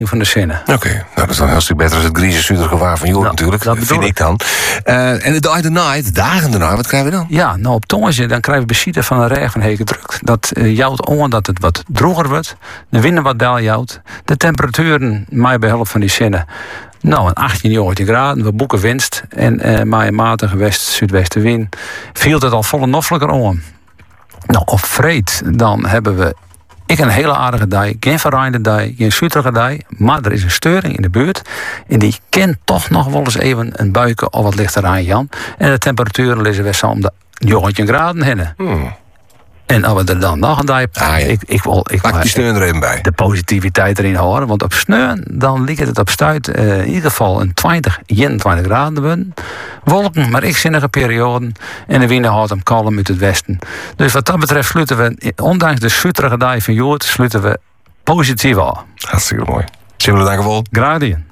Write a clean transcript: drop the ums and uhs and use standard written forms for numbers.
van de zinnen. Oké, nou, dat is dan een heel stuk beter dan het grieze Zuiderige waar van Jood natuurlijk. Dat vind ik dan. En de night, dagen daarna, wat krijgen we dan? Ja, nou op Tongense, dan krijgen we besieten van een regen van heke druk. Dat jouwt on dat het wat droger wordt. De winden wat daal jouwt. De temperaturen, mij bij hulp van die zinnen. Nou, een 18, 19 graden, we boeken winst. En maar een matige west-zuidwestenwind viel het al volle noffelijker om. Nou, op vreed, dan hebben we een hele aardige dag, geen verraaiende dag, geen zuurige dag. Maar er is een steuring in de buurt. En die kent toch nog wel eens even een buiken of wat lichter aan Jan. En de temperaturen liggen weer zo om de 19 graden heen. En als we er dan nog een dag... Ik wil die sneeuw er even bij. De positiviteit erin houden. Want op sneeuw, dan ligt het op stuit in ieder geval een 21 graden te worden. Wolken, maar zinnige perioden. En de wind houdt hem kalm uit het westen. Dus wat dat betreft sluiten we, ondanks de schutterige dag van Jood, sluiten we positief aan. Hartstikke mooi. Zullen we danken wel. Graag gedaan.